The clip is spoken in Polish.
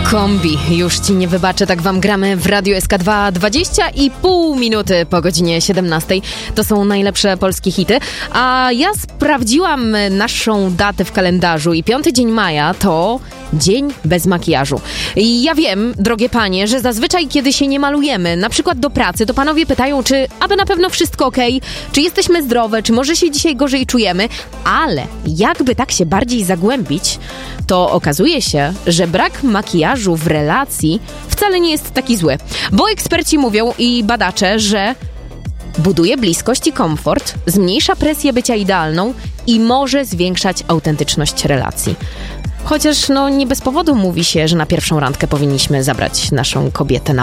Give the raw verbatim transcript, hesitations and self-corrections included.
Kombi, już ci nie wybaczę, tak wam gramy w Radiu S K dwa dwadzieścia i pół minuty po godzinie siedemnastej. To są najlepsze polskie hity. A ja sprawdziłam naszą datę w kalendarzu i piąty dzień maja to dzień bez makijażu. I ja wiem, drogie panie, że zazwyczaj kiedy się nie malujemy, na przykład do pracy, to panowie pytają, czy aby na pewno wszystko okej, czy jesteśmy zdrowe, czy może się dzisiaj gorzej czujemy, ale jakby tak się bardziej zagłębić, to okazuje się, że brak makijażu w relacji wcale nie jest taki zły. Bo eksperci mówią i badacze, że buduje bliskość i komfort, zmniejsza presję bycia idealną i może zwiększać autentyczność relacji. Chociaż no nie bez powodu mówi się, że na pierwszą randkę powinniśmy zabrać naszą kobietę na